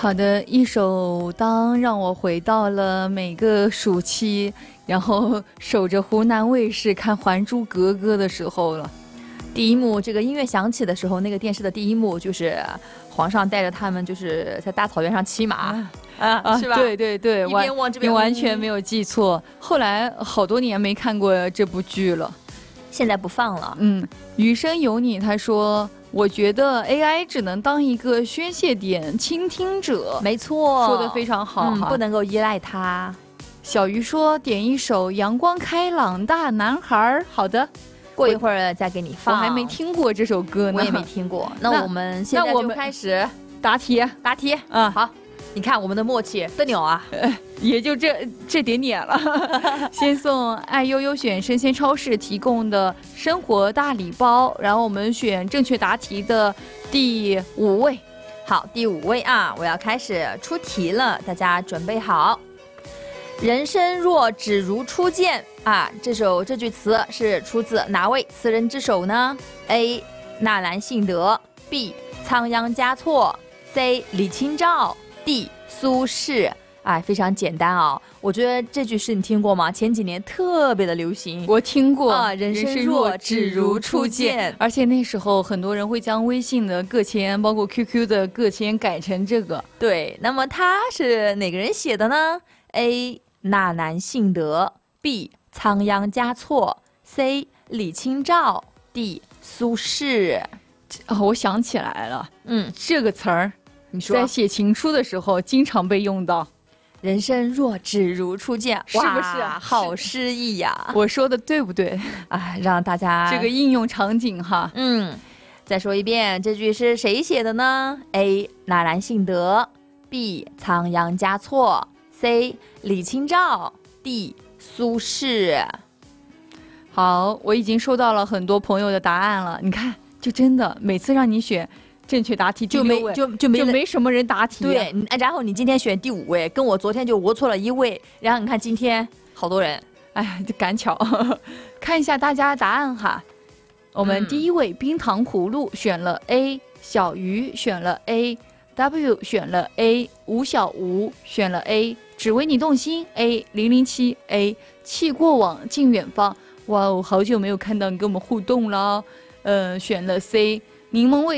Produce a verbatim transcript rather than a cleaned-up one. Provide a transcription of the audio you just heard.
好的，一首当让我回到了每个暑期，然后守着湖南卫视看《还珠格格》的时候了。 第一幕这个音乐响起的时候，那个电视的第一幕就是皇上带着他们就是在大草原上骑马。啊啊啊，是吧？对对对， 一边望这边， 你完全没有记错。后来好多年没看过这部剧了， 现在不放了。 嗯，余生有你，他说，我觉得 A I 只能当一个宣泄点、倾听者。 没错， 说得非常好哈、 嗯，不能够依赖它。 小鱼说，点一首《阳光开朗大男孩》。好的。 过一会儿再给你放， 我还没听过这首歌呢， 我也没听过。那我们现在就开始答题， 答题。 嗯， 好，你看我们的默契得了啊， 也就这这点点了。先送爱悠悠选生鲜超市提供的生活大礼包，然后我们选正确答题的第五位。 好，第五位啊，我要开始出题了，大家准备好。人生若只如初见啊，这首这句词是出自哪位词人之手呢 ？A. 纳兰性德 B. 仓央嘉措 C. 李清照 D. 苏轼。哎，非常简单啊！我觉得这句诗你听过吗？前几年特别的流行， 我听过啊。人生若只如初见， 而且那时候很多人会将微信的个签，包括 Q Q 的个签改成这个。 对，那么它是哪个人写的呢 ？A. 纳兰性德 B. 仓央嘉措 C. 李清照 D. 苏轼。 哦，我想起来了， 嗯， 这个词儿， 你说在写情书的时候经常被用到。 人生若只如初见， 是不是好诗意呀？ 我说的对不对？ 哎，让大家这个应用场景哈， 嗯，再说一遍，这句是谁写的呢 ？A. 纳兰性德 B. 仓央嘉措 C. 李清照 D. 苏轼。 好，我已经收到了很多朋友的答案了。你看，就真的每次让你选正确答题就没就就没就没什么人答题、啊。 对，然后你今天选第五位，跟我昨天就我错了一位，然后你看今天好多人， 哎，就赶巧。看一下大家答案哈。我们第一位、嗯、冰糖葫芦选了 A， 小鱼选了 A，W 选了 A， 吴小吴选了 A， 只为你动心 A， 零零七 A， 弃过往近远方。哇哦，好久没有看到你跟我们互动了。呃，选了 C， 柠檬味。